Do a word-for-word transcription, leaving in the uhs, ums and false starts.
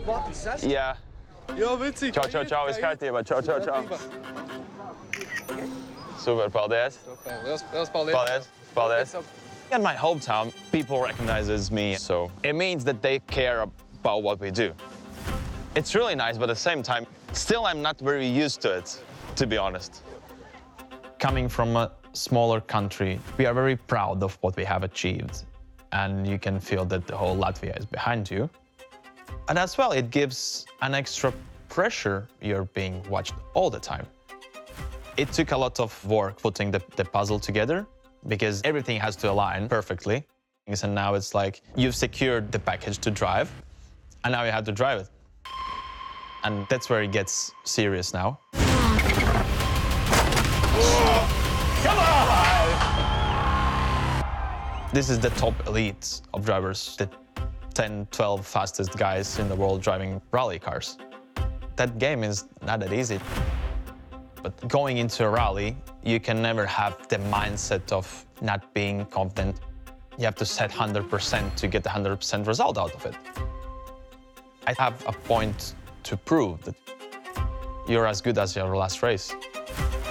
Ja. Ja, witzig. Čau, čau, čau, es kārtībā. Čau, čau, čau. Super, paldies. Liels, liels paldies. Paldies, paldies. In my hometown, people recognizes me, so it means that they care about what we do. It's really nice, but at the same time, still I'm not very used to it, to be honest. Coming from a smaller country, we are very proud of what we have achieved, and you can feel that the whole Latvia is behind you. And as well, it gives an extra pressure. You're being watched all the time. It took a lot of work putting the, the puzzle together because everything has to align perfectly. And now it's like you've secured the package to drive, and now you have to drive it. And that's where it gets serious now. Come on! This is the top elite of drivers, the ten, twelve fastest guys in the world driving rally cars. That game is not that easy. But going into a rally, you can never have the mindset of not being confident. You have to set one hundred percent to get the one hundred percent result out of it. I have a point to prove that you're as good as your last race.